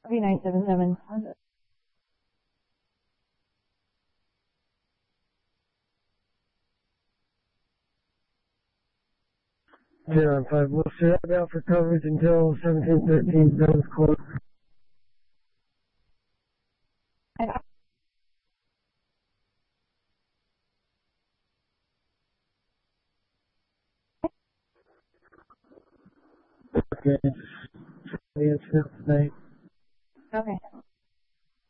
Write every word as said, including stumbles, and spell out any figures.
Copy nine seven seven. Zero five, we'll set out for coverage until seventeen thirteen, zones closed. Okay. The incident tonight. Okay.